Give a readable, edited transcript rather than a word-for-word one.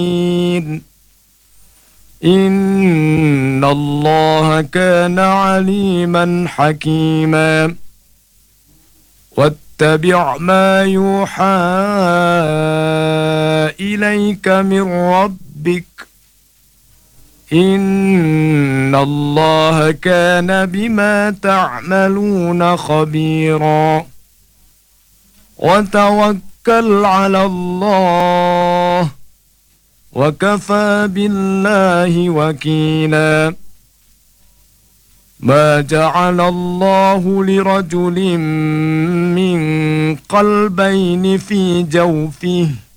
إن الله كان عليما حكيما واتبع ما يوحى إليك من ربك إن الله كان بما تعملون خبيرا وتوكل على الله وكفى بالله وكيلا ما جعل الله لرجل من قلبين في جوفه